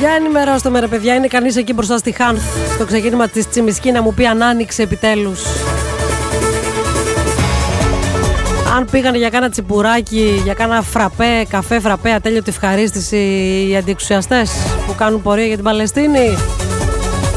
Για ενημερώστε με ρε παιδιά, είναι κανείς εκεί μπροστά στη Χάνθ στο ξεκίνημα της Τσιμισκή να μου πει αν άνοιξε επιτέλους? Αν πήγανε για κάνα τσιπουράκι, για κάνα φραπέ, καφέ φραπέ, ατέλειωτη ευχαρίστηση οι αντιεξουσιαστές που κάνουν πορεία για την Παλαιστίνη?